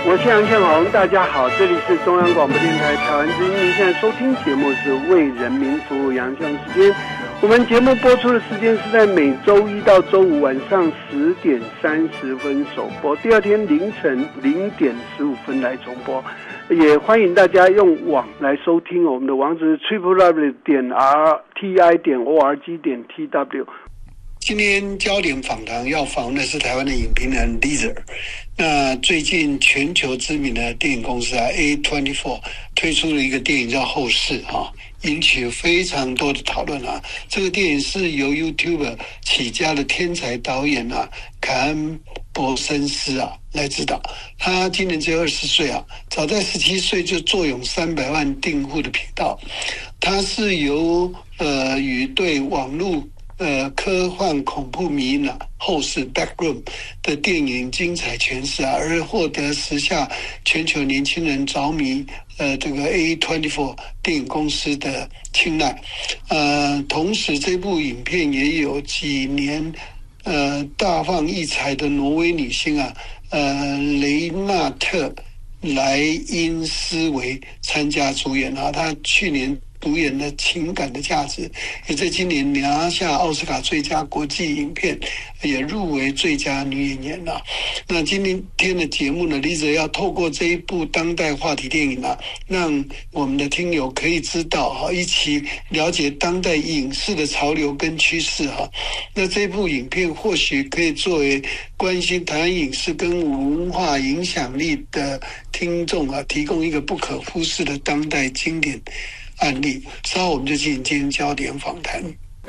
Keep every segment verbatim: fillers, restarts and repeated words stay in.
我是杨宪宏，大家好，这里是中央广播电台台湾之音，您现在收听节目是为人民服务杨宪时间。我们节目播出的时间是在每周一到周五晚上十点三十分首播，第二天凌晨零点十五分来重播。也欢迎大家用网来收听，我们的网址是 triple w 点 r t i 点 o r g 点 t w。今天焦点访谈要访的是台湾的影评人 Lisa。那最近全球知名的电影公司啊 A 二十四 推出了一个电影叫《后世》啊，引起了非常多的讨论啊。这个电影是由 YouTuber 起家的天才导演啊凯恩伯森斯啊来指导。他今年只有二十岁啊，早在十七岁就坐拥三百万订户的频道。他是由呃与对网络呃，科幻恐怖迷呢后世 Backroom 的电影精彩诠释啊，而获得时下全球年轻人着迷呃这个 A 二十四 电影公司的青睐。呃，同时这部影片也有几年呃大放异彩的挪威女星啊，呃雷纳特莱因斯维参加主演啊，她去年主演的情感的价值，也在今年拿下奥斯卡最佳国际影片，也入围最佳女演员了。那今天的节目呢 ，Lisa 要透过这一部当代话题电影啊，让我们的听友可以知道哈，一起了解当代影视的潮流跟趋势哈。那这部影片或许可以作为关心台湾影视跟文化影响力的听众啊，提供一个不可忽视的当代经典案例。稍后我们就进行今天焦点访谈。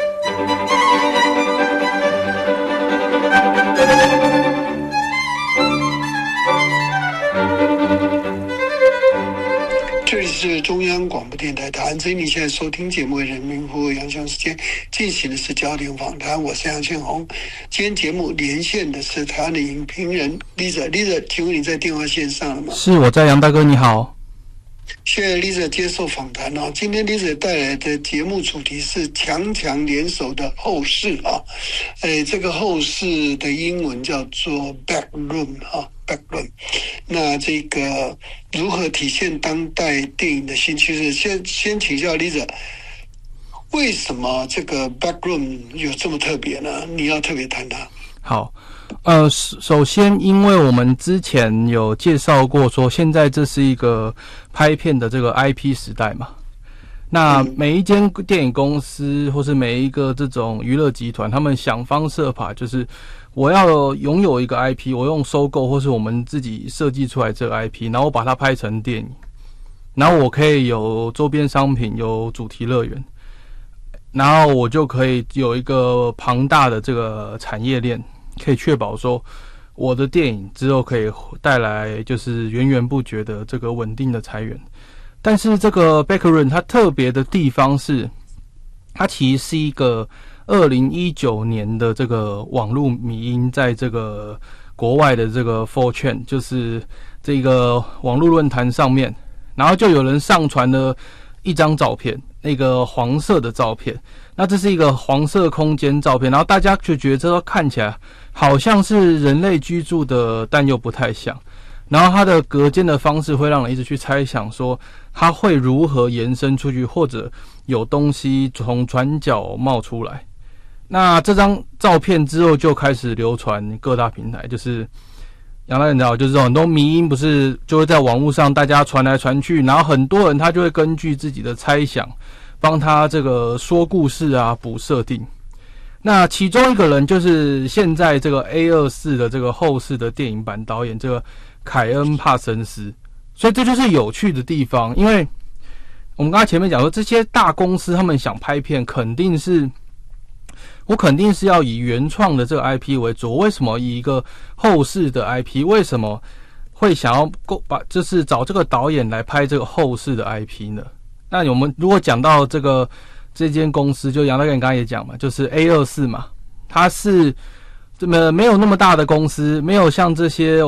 这里是中央广播电台台湾之音，你现在收听节目为人民服务杨宪时间进行的是焦点访谈，我是杨宪宏。今天节目连线的是台湾的影评人 Lisa。 Lisa， 请问你在电话线上了吗？ 是，我在，杨大哥你好。 谢谢 Lisa 接受访谈哦。今天 Lisa 带来的节目主题是强强联手的后世啊，诶，这个后世的英文叫做 Backroom 啊 ，Backroom。那这个如何体现当代电影的新趋势？先先请教 Lisa， 为什么这个 Backroom 有这么特别呢？你要特别谈它。 好。呃，首先，因为我们之前有介绍过说，现在这是一个拍片的这个 I P 时代嘛。那每一间电影公司或是每一个这种娱乐集团，他们想方设法，就是我要拥有一个 I P， 我用收购或是我们自己设计出来这个 I P， 然后我把它拍成电影，然后我可以有周边商品，有主题乐园，然后我就可以有一个庞大的这个产业链。可以确保说我的电影之后可以带来就是源源不绝的这个稳定的财源。但是这个 Backroom 它特别的地方是，它其实是一个二零一九年的这个网络迷因在这个国外的这个 four chan， 就是这个网络论坛上面，然后就有人上传了一张照片，那个黄色的照片，那这是一个黄色空间照片，然后大家就觉得这看起来好像是人类居住的，但又不太像。然后它的隔间的方式会让人一直去猜想说它会如何延伸出去，或者有东西从转角冒出来。那这张照片之后就开始流传各大平台，就是杨大人知道，就是很多迷因不是就会在网络上大家传来传去，然后很多人他就会根据自己的猜想帮他这个说故事啊补设定。那其中一个人就是现在这个 A 二十四 的这个后世的电影版导演这个凯恩帕森斯。所以这就是有趣的地方，因为我们刚才前面讲说这些大公司他们想拍片肯定是我肯定是要以原创的这个 I P 为主。为什么以一个后世的 I P， 为什么会想要把就是找这个导演来拍这个后世的 I P 呢？那我们如果讲到这个这间公司，就杨大哥你刚才也讲嘛，就是 A 二十四 嘛，它是这么没有那么大的公司，没有像这些